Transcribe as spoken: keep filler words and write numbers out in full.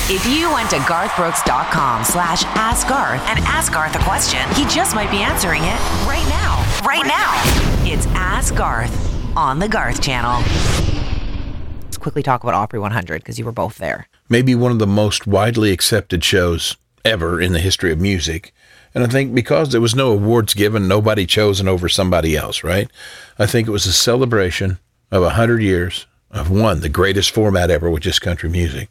If you went to garthbrooks.com slash ask Garth and ask Garth a question, he just might be answering it right now. Right now. It's Ask Garth on the Garth Channel. Let's quickly talk about Opry one hundred because you were both there. Maybe one of the most widely accepted shows ever in the history of music. And I think because there was no awards given, nobody chosen over somebody else, right? I think it was a celebration of one hundred years of one, the greatest format ever, which is country music.